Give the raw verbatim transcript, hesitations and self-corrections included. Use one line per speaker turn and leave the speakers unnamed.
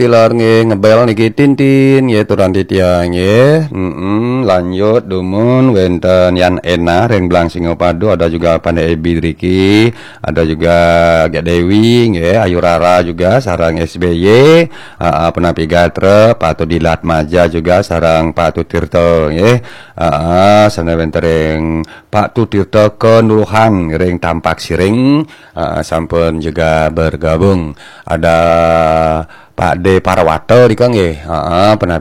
Pilar nggih ngebel niki Tintin nggih turun titiang nggih. Mm-mm, lanjut dumun wenten Yan Ena ring Blang Singopadu, ada juga Pandai Ebi Riki, ada juga Gak Dewi nggih, Ayu Rara juga sarang S B Y, uh, Penapi Gatre, Pak Tu Dilat Maja juga sarang Pak Tu Tirto nggih. Heeh, sana wenten ring Pak Tu Tirto Kenuluhan ring Tampak Siring, uh, sampun juga bergabung. Ada Pak D Parawato di nggih, heeh,